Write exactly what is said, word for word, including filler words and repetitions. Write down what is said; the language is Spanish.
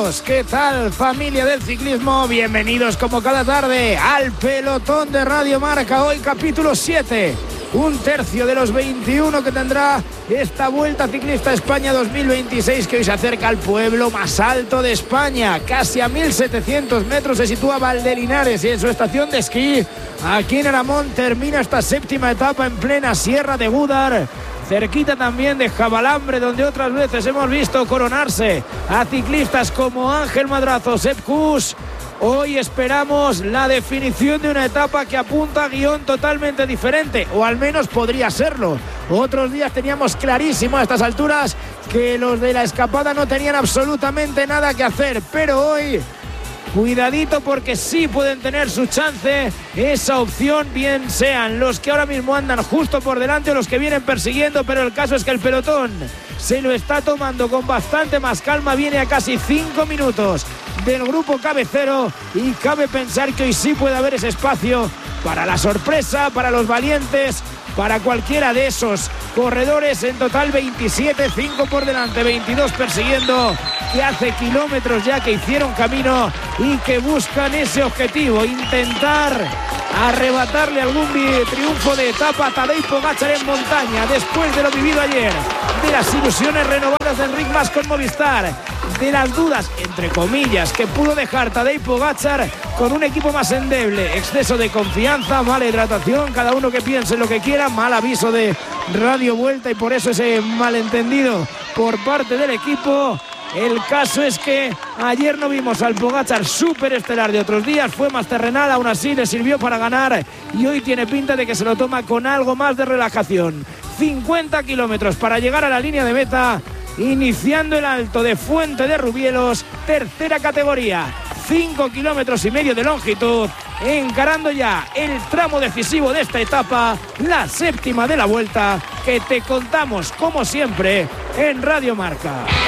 Bienvenidos, ¿qué tal, familia del ciclismo? Bienvenidos como cada tarde al pelotón de Radio Marca. Hoy capítulo siete, un tercio de los veintiuno que tendrá esta Vuelta Ciclista España dos mil veintiséis, que hoy se acerca al pueblo más alto de España. Casi a mil setecientos metros se sitúa Valdelinares y en su estación de esquí, aquí en Aramón, termina esta séptima etapa en plena Sierra de Gúdar, cerquita también de Jabalambre, donde otras veces hemos visto coronarse a ciclistas como Ángel Madrazo, Sepp Kuss. Hoy esperamos la definición de una etapa que apunta a guión totalmente diferente, o al menos podría serlo. Otros días teníamos clarísimo a estas alturas que los de la escapada no tenían absolutamente nada que hacer, pero hoy cuidadito, porque sí pueden tener su chance, esa opción, bien sean los que ahora mismo andan justo por delante o los que vienen persiguiendo, pero el caso es que el pelotón se lo está tomando con bastante más calma, viene a casi cinco minutos del grupo cabecero y cabe pensar que hoy sí puede haber ese espacio para la sorpresa, para los valientes, para cualquiera de esos corredores. En total veintisiete, cinco por delante, veintidós persiguiendo, que hace kilómetros ya que hicieron camino y que buscan ese objetivo, intentar arrebatarle algún triunfo de etapa a Tadej Pogačar en montaña, después de lo vivido ayer, de las ilusiones renovadas de Enric Mas con Movistar, de las dudas, entre comillas, que pudo dejar Tadej Pogačar con un equipo más endeble, exceso de confianza, mala hidratación, cada uno que piense lo que quiera, mal aviso de Radio Vuelta y por eso ese malentendido por parte del equipo. El caso es que ayer no vimos al Pogačar súper estelar de otros días, fue más terrenal, aún así le sirvió para ganar y hoy tiene pinta de que se lo toma con algo más de relajación. cincuenta kilómetros para llegar a la línea de meta, iniciando el alto de Fuente de Rubielos, tercera categoría, cinco kilómetros y medio de longitud, encarando ya el tramo decisivo de esta etapa, la séptima de la Vuelta, que te contamos como siempre en Radio Marca.